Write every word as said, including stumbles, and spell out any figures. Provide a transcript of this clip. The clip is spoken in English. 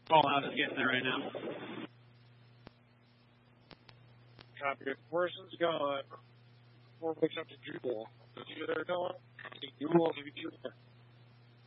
Fallout is getting there right now. Copy. Person's gone. Four picks up to Jewel. Is he there going? Jewel, if you